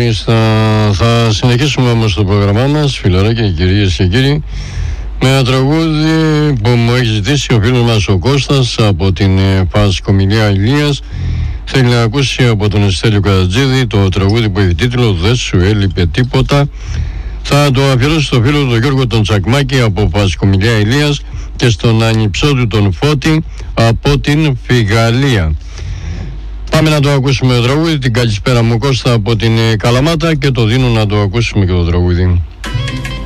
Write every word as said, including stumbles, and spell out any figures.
Μάλιστα, θα συνεχίσουμε όμως το πρόγραμμά μας, φιλαράκια, κυρίες και κύριοι, με ένα τραγούδι που μου έχει ζητήσει ο φίλος μας ο Κώστας από την Πασκομιλία Ηλίας. Θέλει να ακούσει από τον Στέλιο Καρατζίδη το τραγούδι που έχει τίτλο «Δεν σου έλειπε τίποτα». Θα το αφιερώσω στο φίλο του Γιώργο τον Τσακμάκη από Πασκομιλία Ηλίας και στον ανιψό του τον Φώτη από την Φιγαλία. Πάμε να το ακούσουμε το τραγούδι. Την καλησπέρα μου Κώστα από την Καλαμάτα και το δίνω να το ακούσουμε και το τραγούδι.